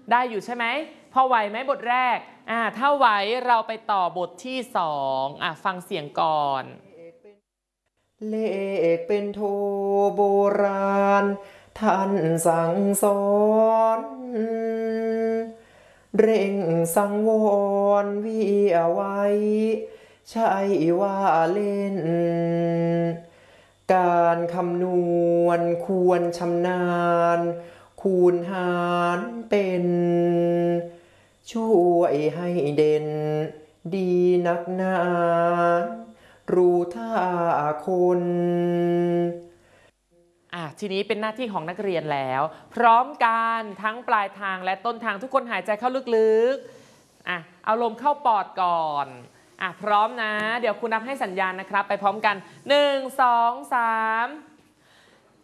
ได้อยู่ใช่ไหมพอไหวไหมบทแรกถ้าไหวเราไปต่อบทที่2ฟังเสียงก่อนเลขเป็นโทโบราณท่านสั่งสอนเร่งสังวรวิเอาไว้ใช่ว่าเล่นการคำนวณควรชำนาญคูณหารเป็นช่วยให้เด่นดีนักหนารู้ท่าคนทีนี้เป็นหน้าที่ของนักเรียนแล้ว พร้อมกันทั้งปลายทางและต้นทางทุกคนหายใจเข้าลึกๆเอาลมเข้าปอดก่อนพร้อมนะเดี๋ยวคุณนับให้สัญญาณนะครับไปพร้อมกัน1 2 3